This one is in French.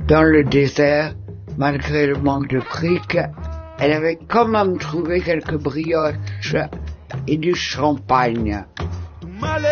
dans le désert, malgré le manque de briques, elle avait quand même trouvé quelques brioches et du champagne.